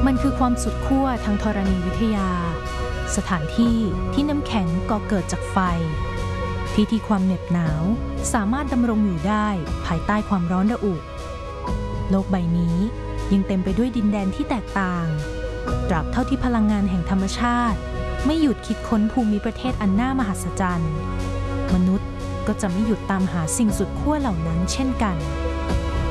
มันคือความสุดขั้วทางธรณีวิทยาสถานที่ที่น้ำแข็งก่อเกิดจากไฟที่ความเหน็บหนาวสามารถดำรงอยู่ได้ภายใต้ความร้อนระอุโลกใบนี้ยังเต็มไปด้วยดินแดนที่แตกต่างตราบเท่าที่พลังงานแห่งธรรมชาติไม่หยุดคิดค้นภูมิประเทศอันน่ามหัศจรรย์มนุษย์ก็จะไม่หยุดตามหาสิ่งสุดขั้วเหล่านั้นเช่นกัน